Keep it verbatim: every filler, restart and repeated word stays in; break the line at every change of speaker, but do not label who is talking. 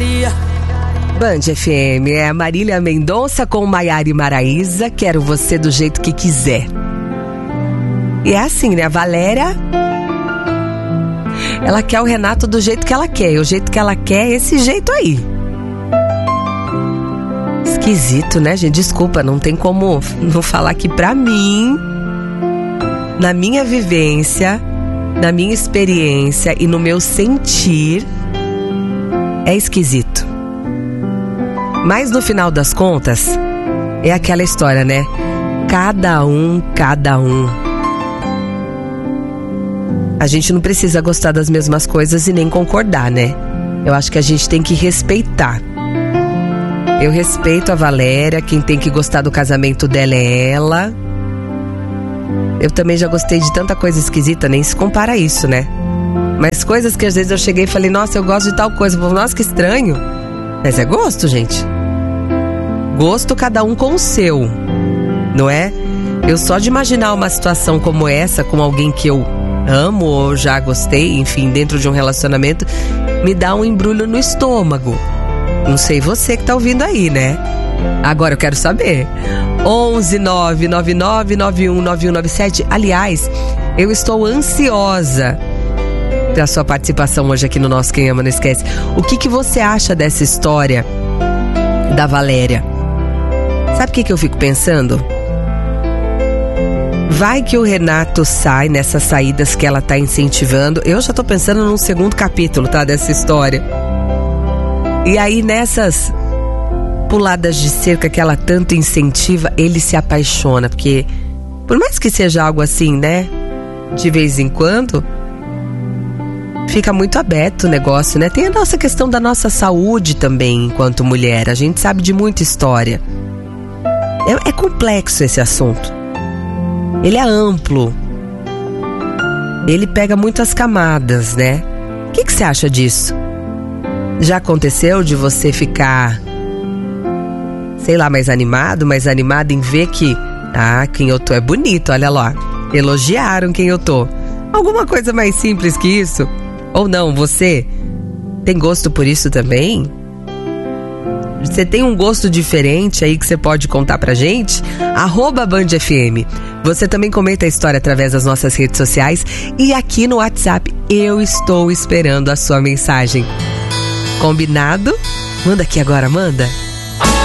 brigaria.
Band F M, é a Marília Mendonça com Maiara e Maraísa, Quero Você do Jeito Que Quiser. E é assim, né? A Valéria, ela quer o Renato do jeito que ela quer. E o jeito que ela quer é esse jeito aí. Esquisito, né, gente? Desculpa, não tem como não falar que pra mim, na minha vivência, na minha experiência e no meu sentir, é esquisito. Mas no final das contas, é aquela história, né? Cada um, cada um. A gente não precisa gostar das mesmas coisas e nem concordar, né? Eu acho que a gente tem que respeitar. Eu respeito a Valéria, quem tem que gostar do casamento dela é ela. Eu também já gostei de tanta coisa esquisita, nem se compara a isso, né? Mas coisas que às vezes eu cheguei e falei, nossa, eu gosto de tal coisa. Nossa, que estranho. Mas é gosto, gente. Gosto cada um com o seu, não é? Eu só de imaginar uma situação como essa, com alguém que eu amo ou já gostei, enfim, dentro de um relacionamento, me dá um embrulho no estômago. Não sei você que tá ouvindo aí, né? Agora eu quero saber. onze nove nove nove nove um nove um nove sete. Aliás, eu estou ansiosa da sua participação hoje aqui no nosso Quem Ama Não Esquece. O que, que você acha dessa história da Valéria? Sabe o que, que eu fico pensando? Vai que o Renato sai nessas saídas que ela tá incentivando. Eu já tô pensando num segundo capítulo, tá? Dessa história. E aí nessas puladas de cerca que ela tanto incentiva, ele se apaixona. Porque por mais que seja algo assim, né? De vez em quando, fica muito aberto o negócio, né? Tem a nossa questão da nossa saúde também enquanto mulher. A gente sabe de muita história. É, é complexo esse assunto. Ele é amplo. Ele pega muitas camadas, né? O que, que você acha disso? Já aconteceu de você ficar, sei lá, mais animado, mais animado em ver que, ah, quem eu tô é bonito, olha lá. Elogiaram quem eu tô. Alguma coisa mais simples que isso? Ou não, você tem gosto por isso também? Você tem um gosto diferente aí que você pode contar pra gente? Arroba Band F M. Você também comenta a história através das nossas redes sociais e aqui no WhatsApp. Eu estou esperando a sua mensagem. Combinado? Manda aqui agora, manda.